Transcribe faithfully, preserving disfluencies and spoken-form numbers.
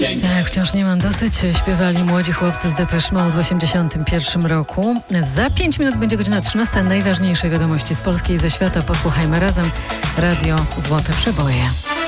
Tak, wciąż nie mam dosyć. Śpiewali młodzi chłopcy z Depeche Mode w osiemdziesiątym pierwszym roku. Za pięć minut będzie godzina trzynasta. Najważniejsze wiadomości z Polski i ze świata posłuchajmy razem. Radio Złote Przeboje.